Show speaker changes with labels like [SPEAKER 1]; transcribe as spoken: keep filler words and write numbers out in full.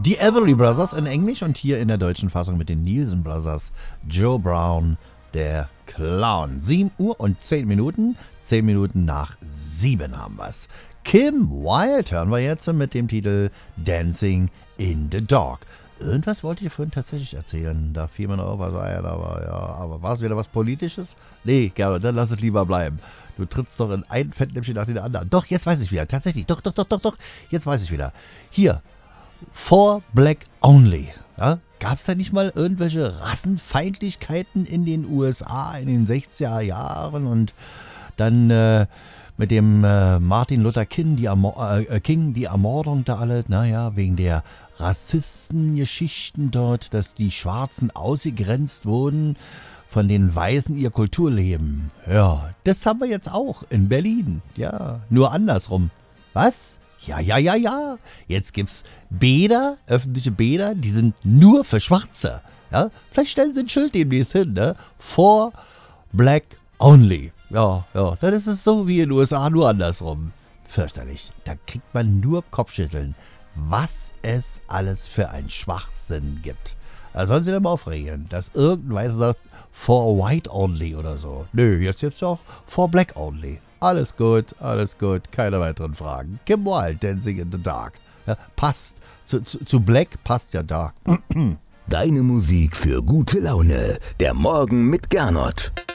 [SPEAKER 1] Die Everly Brothers in Englisch und hier in der deutschen Fassung mit den Nielsen Brothers. Joe Brown, der Clown. sieben Uhr und zehn Minuten. zehn Minuten nach sieben haben wir's. Kim Wilde hören wir jetzt mit dem Titel Dancing in the Dark. Irgendwas wollte ich vorhin tatsächlich erzählen. Da fiel mir noch was ein, aber ja, aber war es wieder was Politisches? Nee, Gerhard, dann lass es lieber bleiben. Du trittst doch in ein Fettnäpfchen nach dem anderen. Doch, jetzt weiß ich wieder. Tatsächlich. Doch, doch, doch, doch, doch. Jetzt weiß ich wieder. Hier. For Black Only. Ja? Gab es da nicht mal irgendwelche Rassenfeindlichkeiten in den U S A in den sechziger Jahren und dann äh, mit dem äh, Martin Luther King die, Amor- äh, King, die Ermordung da alle, naja, wegen der Rassistengeschichten dort, dass die Schwarzen ausgegrenzt wurden von den Weißen ihr Kulturleben. Ja, das haben wir jetzt auch in Berlin. Ja, nur andersrum. Was? Ja, ja, ja, ja. Jetzt gibt's Bäder, öffentliche Bäder, die sind nur für Schwarze. Ja, vielleicht stellen sie ein Schild demnächst hin, ne? For Black Only. Ja, ja, dann ist es so wie in den U S A, nur andersrum. Fürchterlich. Da kriegt man nur Kopfschütteln, was es alles für ein Schwachsinn gibt. Da sollen sie dann mal aufregen, dass irgendein Weißer sagt, for white only oder so. Nö, jetzt jetzt auch for black only. Alles gut, alles gut, keine weiteren Fragen. Kim Wilde, Dancing in the Dark. Ja, passt. Zu, zu, zu Black passt ja Dark.
[SPEAKER 2] Deine Musik für gute Laune. Der Morgen mit Gernot.